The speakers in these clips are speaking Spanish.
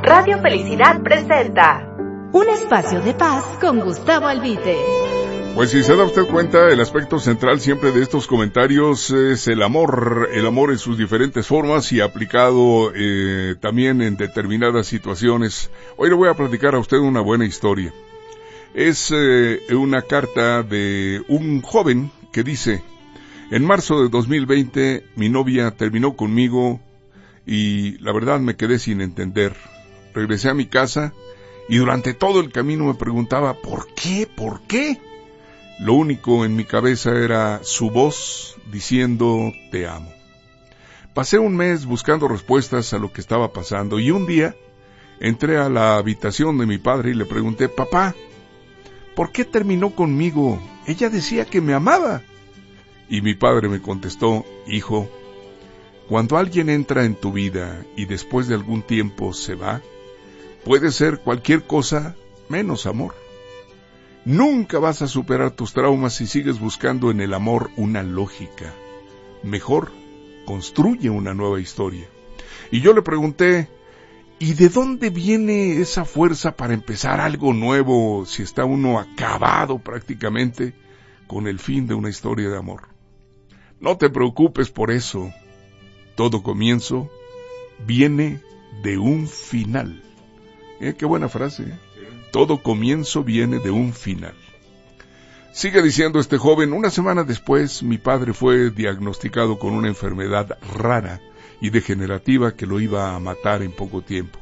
Radio Felicidad presenta un espacio de paz con Gustavo Albite. Pues si se da usted cuenta, el aspecto central siempre de estos comentarios es el amor en sus diferentes formas y aplicado también en determinadas situaciones. Hoy le voy a platicar a usted una buena historia. Es una carta de un joven que dice: en marzo de 2020 mi novia terminó conmigo y la verdad me quedé sin entender. Regresé a mi casa y durante todo el camino me preguntaba ¿por qué? ¿Por qué? Lo único en mi cabeza era su voz diciendo te amo. Pasé un mes buscando respuestas a lo que estaba pasando y un día entré a la habitación de mi padre y le pregunté: papá, ¿por qué terminó conmigo? Ella decía que me amaba. Y mi padre me contestó: hijo, cuando alguien entra en tu vida y después de algún tiempo se va, puede ser cualquier cosa menos amor. Nunca vas a superar tus traumas si sigues buscando en el amor una lógica. Mejor, construye una nueva historia. Y yo le pregunté: ¿y de dónde viene esa fuerza para empezar algo nuevo si está uno acabado prácticamente con el fin de una historia de amor? No te preocupes por eso. Todo comienzo viene de un final. Qué buena frase, ¿eh? Todo comienzo viene de un final. Sigue diciendo este joven: una semana después mi padre fue diagnosticado con una enfermedad rara y degenerativa que lo iba a matar en poco tiempo.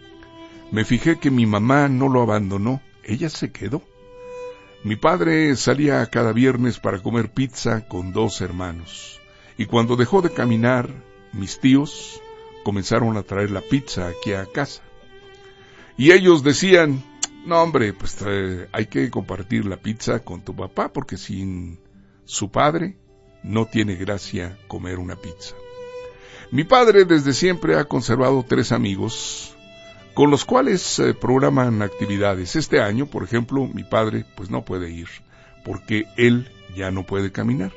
Me fijé que mi mamá no lo abandonó, ella se quedó. Mi padre salía cada viernes para comer pizza con 2 hermanos, y cuando dejó de caminar, mis tíos comenzaron a traer la pizza aquí a casa. Y ellos decían: no hombre, pues hay que compartir la pizza con tu papá, porque sin su padre no tiene gracia comer una pizza. Mi padre desde siempre ha conservado 3 amigos con los cuales programan actividades. Este año, por ejemplo, mi padre pues no puede ir, porque él ya no puede caminar.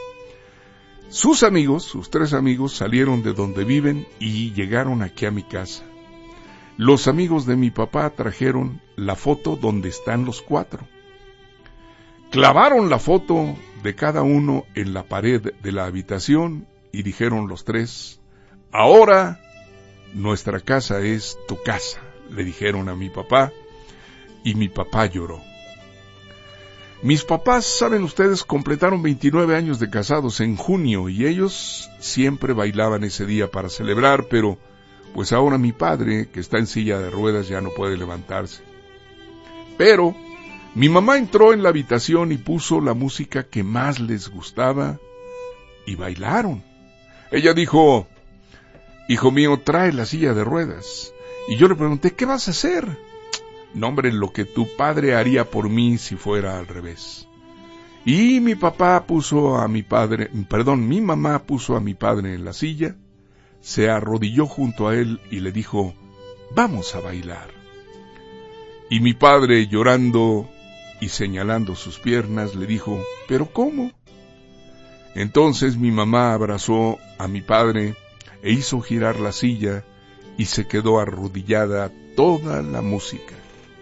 Sus 3 amigos, salieron de donde viven y llegaron aquí a mi casa. Los amigos de mi papá trajeron la foto donde están los 4. Clavaron la foto de cada uno en la pared de la habitación y dijeron los 3: ahora nuestra casa es tu casa, le dijeron a mi papá, y mi papá lloró. Mis papás, saben ustedes, completaron 29 años de casados en junio y ellos siempre bailaban ese día para celebrar, pero pues ahora mi padre, que está en silla de ruedas, ya no puede levantarse. Pero mi mamá entró en la habitación y puso la música que más les gustaba y bailaron. Ella dijo: hijo mío, trae la silla de ruedas. Y yo le pregunté: ¿qué vas a hacer? No, hombre, lo que tu padre haría por mí si fuera al revés. Y mi mamá puso a mi padre en la silla, se arrodilló junto a él y le dijo: vamos a bailar. Y mi padre, llorando y señalando sus piernas, le dijo: ¿pero cómo? Entonces mi mamá abrazó a mi padre e hizo girar la silla y se quedó arrodillada toda la música.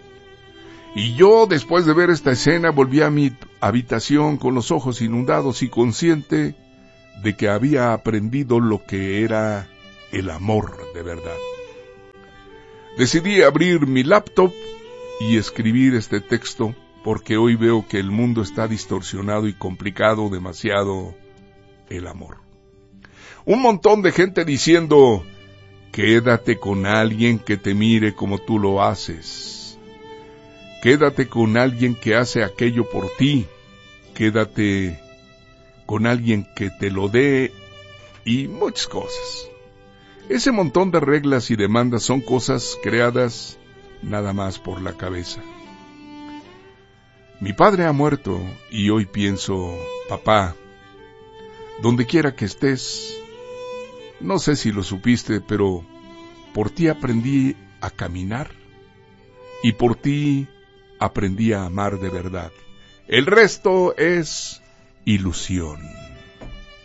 Y yo, después de ver esta escena, volví a mi habitación con los ojos inundados y consciente de que había aprendido lo que era el amor de verdad. Decidí abrir mi laptop y escribir este texto porque hoy veo que el mundo está distorsionado y complicado demasiado el amor. Un montón de gente diciendo: quédate con alguien que te mire como tú lo haces. Quédate con alguien que hace aquello por ti. Quédate con alguien que te lo dé y muchas cosas. Ese montón de reglas y demandas son cosas creadas nada más por la cabeza. Mi padre ha muerto y hoy pienso: papá, donde quiera que estés, no sé si lo supiste, pero por ti aprendí a caminar y por ti aprendí a amar de verdad. El resto es ilusión.